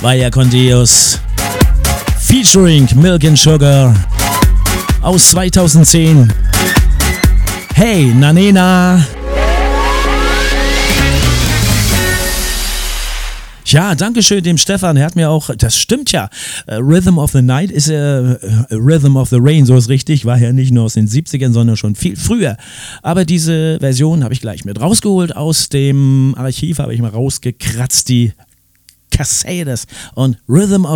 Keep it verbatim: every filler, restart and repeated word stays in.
Vaya con Dios featuring Milk and Sugar aus zweitausendzehn. Hey, Nanena. Ja, dankeschön dem Stefan, er hat mir auch, das stimmt ja, uh, Rhythm of the Night ist uh, Rhythm of the Rain, so ist richtig, war ja nicht nur aus den siebzigern, sondern schon viel früher. Aber diese Version habe ich gleich mit rausgeholt aus dem Archiv, habe ich mal rausgekratzt, die Cassettes und Rhythm of